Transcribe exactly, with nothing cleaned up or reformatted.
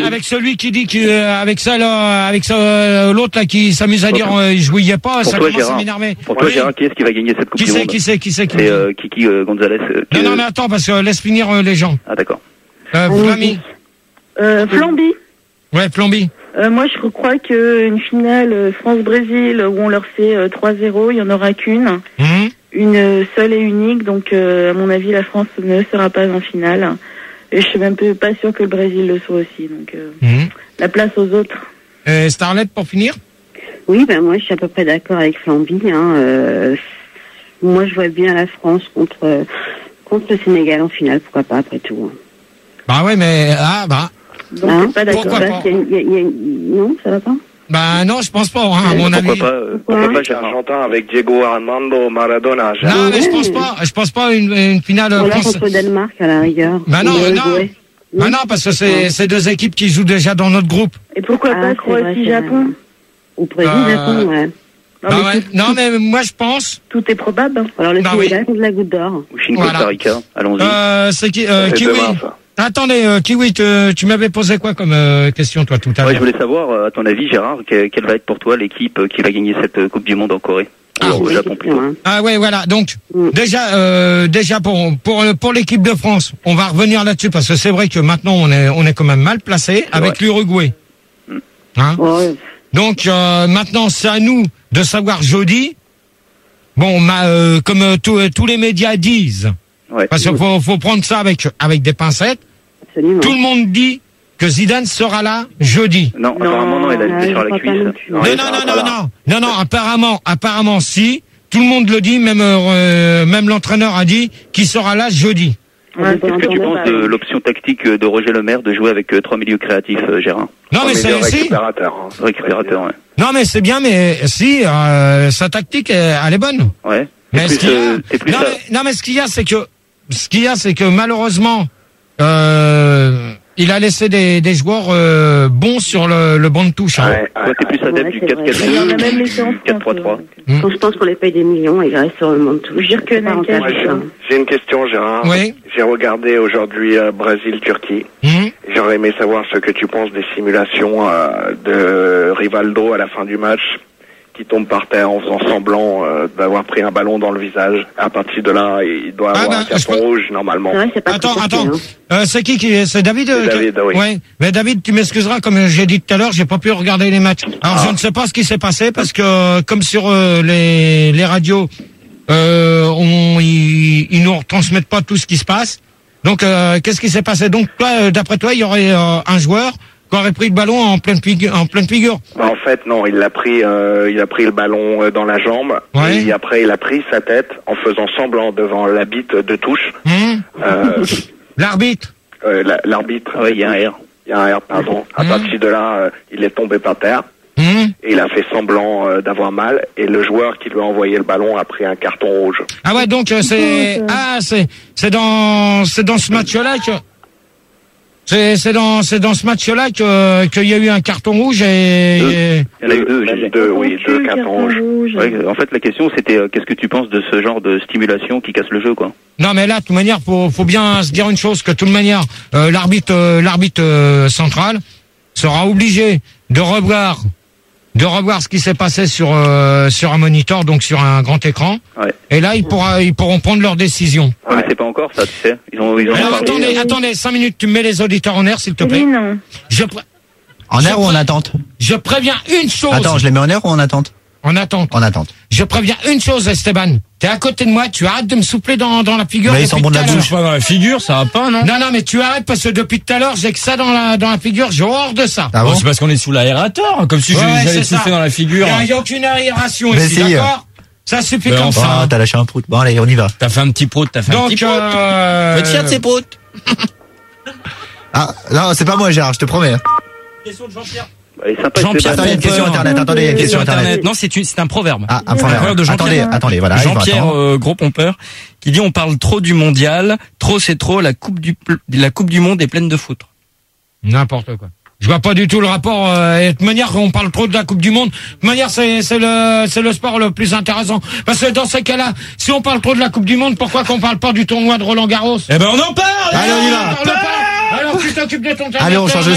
avec celui qui dit qu'avec ça, là, avec ça, euh, l'autre là qui s'amuse à dire euh, je jouais pas, pour ça toi, commence Gérard, à m'énerver. Pour toi, Oui. Gérard, qui est-ce qui va gagner cette Coupe Qui du c'est, Monde? qui c'est, qui c'est, qui C'est euh, Kiki euh, Gonzalez. Euh, qui, Non, non, euh, mais attends, parce que laisse finir euh, les gens. Ah, d'accord. Euh, Flamy. Euh, Flamby. Ouais, Flamby. Euh, moi, je crois qu'une finale euh, France-Brésil où on leur fait euh, trois zéro, il n'y en aura qu'une. Mmh. Une seule et unique, donc euh, à mon avis, la France ne sera pas en finale. Et je suis même peu pas sûr que le Brésil le soit aussi. Donc, euh, Mmh. la place aux autres. Euh, Starlet, pour finir. Oui, ben moi, je suis à peu près d'accord avec Flamby. Hein, euh, moi, je vois bien la France contre euh, contre le Sénégal en finale, pourquoi pas, après tout. Bah ouais, mais ah bah. Donc, Hein, c'est pas d'accord. Pourquoi pas? Il y a- il y a- il y a- non, ça va pas. Bah non, je pense pas, hein, à mon Pourquoi avis. pas, euh, pourquoi Ouais. pas, Gérard? Argentin avec Diego Armando Maradona. Non, mais je pense pas. Je pense pas une, une finale Voilà, France. contre le Danemark, à la rigueur. Bah non, Ou le non. Uruguay. Bah non, parce que c'est c'est deux équipes qui jouent déjà dans notre groupe. Et pourquoi Ah, pas c'est vrai, Croatie-Japon? Ou Brésil, Euh, Japon, ouais. Non, Bah mais ouais. tout, Non, mais moi je pense. tout est probable. Alors le Bah Sénégal oui. contre la Goutte d'Or. Ou Chine Voilà. Costa Rica. Allons-y. Euh, c'est qui euh, C'est Kiwi. demain, ça. Attendez, euh, Kiwi, tu, tu m'avais posé quoi comme euh, question toi tout à Ouais, l'heure? je voulais savoir, euh, à ton avis, Gérard, que- quelle va être pour toi l'équipe euh, qui va gagner cette euh, Coupe du Monde en Corée? Ah, Alors, au C'est Japon une plutôt. question, hein. Ah ouais, voilà. Donc Mm. déjà, euh, déjà pour pour pour l'équipe de France, on va revenir là-dessus parce que c'est vrai que maintenant on est on est quand même mal placé avec vrai. l'Uruguay. Hein? Ouais. Donc euh, maintenant c'est à nous de savoir jeudi. Bon, ma, euh, comme euh, tous euh, tous les médias disent, Ouais. parce qu'il faut faut prendre ça avec avec des pincettes. Absolument. Tout le monde dit que Zidane sera là jeudi. Non, apparemment, non, il a Non, été sur je la crois pas cuisse. non plus. Non, il non, sera non, pas non, là. non, non, non, apparemment, apparemment, si, tout le monde le dit, même, euh, même l'entraîneur a dit qu'il sera là jeudi. Ouais, Qu'est-ce Qu'est-ce que tu pas, penses de ouais. l'option tactique de Roger Lemaire de jouer avec euh, trois milieux créatifs, euh, Gérard? Non, mais c'est, si, récupérateur. hein. Récupérateur, ouais. non, mais c'est bien, mais si, euh, sa tactique, elle, elle est bonne. Ouais. Mais T'es ce plus, qu'il y a, euh, t'es plus non, à- mais, non, mais ce qu'il y a, c'est que, ce qu'il y a, c'est que malheureusement, euh, il a laissé des, des joueurs euh, bons sur le, le banc de touche. Hein. Ouais, Toi, t'es plus adepte Ouais, du c'est quatre vrai. quatre Il y en a deux, même laissé en quatre trois trois. Mm. Quand je pense qu'on les paye des millions, ils restent sur le monde tout. Je veux dire que Naka, Moi, j'ai- J'ai une question, Gérard. Oui. J'ai regardé aujourd'hui euh, Brésil-Turquie. Hum. J'aurais aimé savoir ce que tu penses des simulations euh, de Rivaldo à la fin du match, qui tombe par terre en faisant semblant euh, d'avoir pris un ballon dans le visage. À partir de là, il doit Ah, avoir bah, un carton je peux- rouge normalement. C'est vrai, c'est pas Attends, très attends. facile, hein. Euh, c'est qui qui c'est David euh, C'est qui- David, oui. Ouais. Mais David, tu m'excuseras, comme j'ai dit tout à l'heure, j'ai pas pu regarder les matchs. Alors Ah. je ne sais pas ce qui s'est passé parce que euh, comme sur euh, les les radios, euh, on ils, ils nous retransmettent pas tout ce qui se passe. Donc euh, qu'est-ce qui s'est passé? Donc toi, euh, d'après toi, il y aurait euh, un joueur qui aurait pris le ballon en pleine figure, en pleine figure. Bah, en fait, non, il a pris, euh, il a pris le ballon euh, dans la jambe. Ouais. Et après, il a pris sa tête en faisant semblant devant la bite de touche. Hum. Euh, L'arbitre. euh, la- L'arbitre. Ah ouais, il y a un R. Il y a un R, pardon. À Mhm. partir de là, euh, il est tombé par terre. Hum. Et il a fait semblant euh, d'avoir mal. Et le joueur qui lui a envoyé le ballon a pris un carton rouge. Ah ouais, donc euh, c'est ah c'est c'est dans c'est dans ce match-là que c'est c'est dans c'est dans ce match-là que qu'il y a eu un carton rouge et, et- Il y en a eu deux, Même j'ai- deux, oui, deux Carton cartons rouges. rouge. Ouais, en fait, la question, c'était euh, qu'est-ce que tu penses de ce genre de stimulation qui casse le jeu, quoi? non mais là de toute manière faut faut bien se dire une chose que de toute manière euh, l'arbitre euh, l'arbitre euh, central sera obligé de revoir de revoir ce qui s'est passé sur euh, sur un moniteur, donc sur un grand écran, Ouais. et là ils pourra ils pourront prendre leur décision. Ouais, mais c'est pas encore ça, tu sais. Ils ont, ils ont Alors parlé, attendez euh, attendez cinq minutes, tu me mets les auditeurs en air s'il te plaît. Céline, Je pré- En air ou en attente? je préviens une chose. Attends, je les mets en air ou en attente? En attente. En attente. Je préviens une chose, Esteban. T'es à côté de moi, tu arrêtes de me souffler dans, dans la figure. Mais ils depuis sont bons de tout la à l'heure. bouche. Pas dans la figure, ça va pas, non? Non, non, mais tu arrêtes parce que depuis tout à l'heure, j'ai que ça dans la, dans la figure, j'ai horreur de ça. Ah Bon, bon? c'est parce qu'on est sous l'aérateur, comme si je- Ouais, j'allais c'est souffler ça. dans la figure. Il n'y a, aucune aération Mais ici, si. d'accord? Ça suffit Mais comme enfin, ça. Ah, t'as lâché un prout. Bon, allez, on y va. T'as fait un petit prout, t'as fait un Donc, petit prout. euh... Va te fier de ces proutes. Ah, non, c'est pas moi, Gérard, je te promets. Question de Jean-Pierre. elle est sympa, Jean-Pierre Attends, il y a une Pompeur. question internet. Attendez, il y a une question internet. Non, c'est une- c'est un proverbe. Ah, un Un proverbe problème. de Jean-Pierre. Attendez, attendez, voilà. il va Jean-Pierre attendre. euh, Gros Pompeur qui dit on parle trop du mondial, trop c'est trop, la coupe du pl- la coupe du monde est pleine de foutre. N'importe quoi. Je vois pas du tout le rapport. Euh, et de toute manière, on parle trop de la Coupe du Monde. De toute manière, c'est c'est le c'est le sport le plus intéressant. Parce que dans ces cas-là, si on parle trop de la Coupe du Monde, pourquoi qu'on parle pas du tournoi de Roland Garros? Eh ben on en parle. Allez, on y va. On parle pas. Alors tu t'occupes de ton Allez, on change de